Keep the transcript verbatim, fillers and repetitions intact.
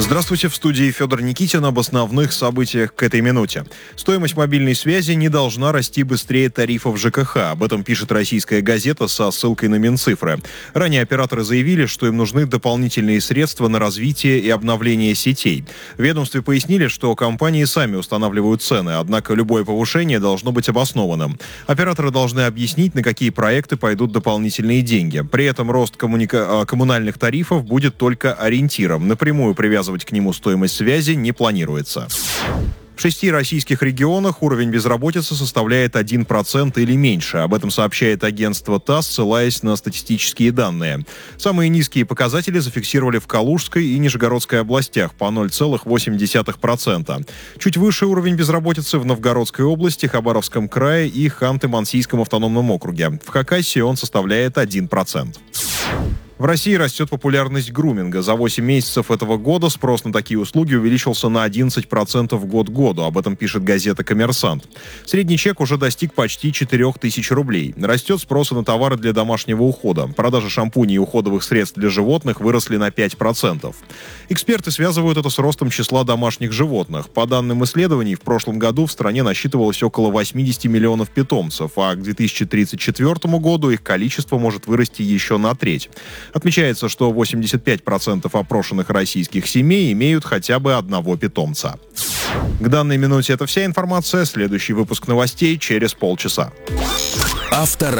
Здравствуйте, в студии Федор Никитин об основных событиях к этой минуте. Стоимость мобильной связи не должна расти быстрее тарифов ЖКХ. Об этом пишет российская газета со ссылкой на Минцифры. Ранее операторы заявили, что им нужны дополнительные средства на развитие и обновление сетей. В ведомстве пояснили, что компании сами устанавливают цены, однако любое повышение должно быть обоснованным. Операторы должны объяснить, на какие проекты пойдут дополнительные деньги. При этом рост коммуника... коммунальных тарифов будет только ориентиром. Напрямую привязывать к нему стоимость связи не планируется. В шести российских регионах уровень безработицы составляет один процент или меньше. Об этом сообщает агентство ТАСС, ссылаясь на статистические данные. Самые низкие показатели зафиксировали в Калужской и Нижегородской областях по ноль целых восемь десятых процента. Чуть выше уровень безработицы в Новгородской области, Хабаровском крае и Ханты-Мансийском автономном округе. В Хакасии он составляет один процент. В России растет популярность груминга. За восемь месяцев этого года спрос на такие услуги увеличился на одиннадцать процентов год к году. Об этом пишет газета «Коммерсант». Средний чек уже достиг почти четырех тысяч рублей. Растет спрос на товары для домашнего ухода. Продажи шампуней и уходовых средств для животных выросли на пять процентов. Эксперты связывают это с ростом числа домашних животных. По данным исследований, в прошлом году в стране насчитывалось около восемьдесят миллионов питомцев, а к две тысячи тридцать четвёртому году их количество может вырасти еще на треть. Отмечается, что восемьдесят пять процентов опрошенных российских семей имеют хотя бы одного питомца. К данной минуте это вся информация. Следующий выпуск новостей через полчаса. Автор